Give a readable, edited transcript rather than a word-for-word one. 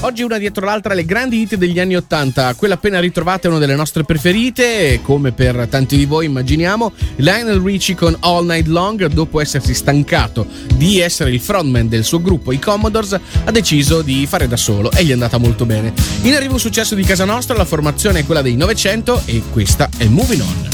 Oggi una dietro l'altra le grandi hit degli anni 80. Quella appena ritrovata è una delle nostre preferite, come per tanti di voi immaginiamo. Lionel Richie con All Night Long, dopo essersi stancato di essere il frontman del suo gruppo, i Commodores, ha deciso di fare da solo e gli è andata molto bene. In arrivo un successo di casa nostra, la formazione è quella dei 900 e questa è Moving On.